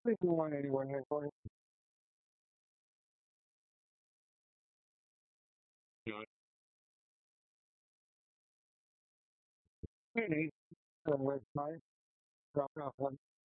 think we want anyone here for you. Any, with my drop off.